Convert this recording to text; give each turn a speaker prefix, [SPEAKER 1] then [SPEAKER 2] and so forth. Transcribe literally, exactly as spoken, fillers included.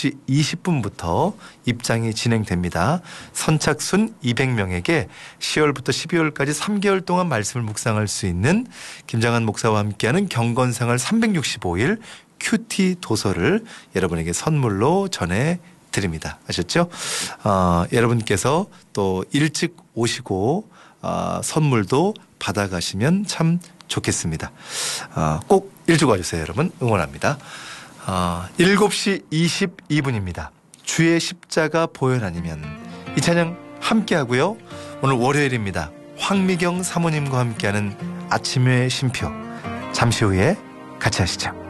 [SPEAKER 1] 시 이십 분부터 입장이 진행됩니다. 선착순 이백 명에게 시월부터 십이월까지 삼 개월 동안 말씀을 묵상할 수 있는 김장한 목사와 함께하는 경건생활 삼백육십오 일 큐티 도서를 여러분에게 선물로 전해드립니다. 아셨죠? 어, 여러분께서 또 일찍 오시고 어, 선물도 받아가시면 참 좋겠습니다. 어, 꼭 일찍 와주세요. 여러분 응원합니다. 어, 일곱 시 이십이 분입니다. 주의 십자가 보혈 아니면 이 찬양 함께하고요. 오늘 월요일입니다. 황미경 사모님과 함께하는 아침의 쉼표 잠시 후에 같이 하시죠.